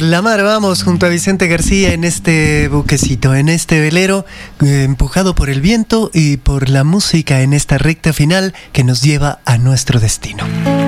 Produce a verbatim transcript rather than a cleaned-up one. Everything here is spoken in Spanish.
la mar vamos junto a Vicente García en este buquecito, en este velero, eh, empujado por el viento y por la música en esta recta final que nos lleva a nuestro destino.